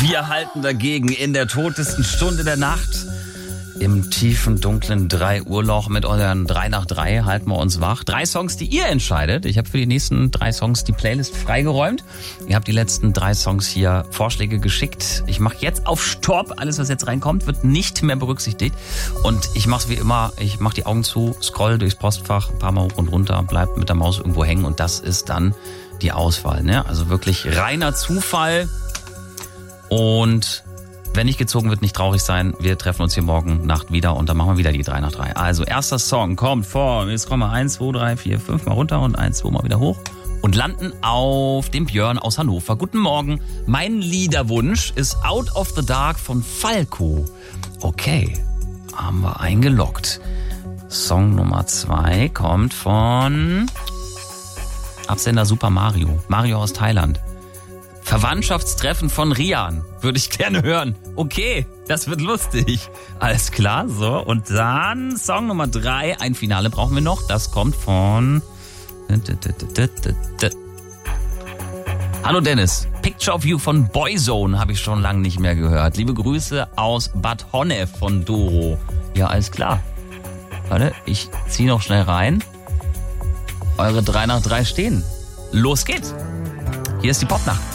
Wir halten dagegen in der totesten Stunde der Nacht. Im tiefen, dunklen 3-Uhr-Loch mit euren 3 nach 3 halten wir uns wach. 3 Songs, die ihr entscheidet. Ich habe für die nächsten 3 Songs die Playlist freigeräumt. Ihr habt die letzten 3 Songs hier Vorschläge geschickt. Ich mache jetzt auf Stopp. Alles, was jetzt reinkommt, wird nicht mehr berücksichtigt. Und ich mache es wie immer. Ich mache die Augen zu, scroll durchs Postfach, ein paar Mal hoch und runter, bleib mit der Maus irgendwo hängen. Und das ist dann die Auswahl. Ne? Also wirklich reiner Zufall. Und wenn nicht gezogen wird, nicht traurig sein. Wir treffen uns hier morgen Nacht wieder und dann machen wir wieder die 3 nach 3. Also erster Song kommt von, jetzt kommen wir 1, 2, 3, 4, 5 mal runter und 1, 2 mal wieder hoch und landen auf dem Björn aus Hannover. Guten Morgen. Mein Liederwunsch ist Out of the Dark von Falco. Okay, haben wir eingeloggt. Song Nummer 2 kommt von Absender Super Mario. Mario aus Thailand. Verwandtschaftstreffen von Rian. Würde ich gerne hören. Okay, das wird lustig. Alles klar, so. Und dann Song Nummer 3. Ein Finale brauchen wir noch. Das kommt von... Hallo Dennis. Picture of You von Boyzone habe ich schon lange nicht mehr gehört. Liebe Grüße aus Bad Honnef von Doro. Ja, alles klar. Warte, ich ziehe noch schnell rein. Eure 3 nach 3 stehen. Los geht's. Hier ist die Popnacht.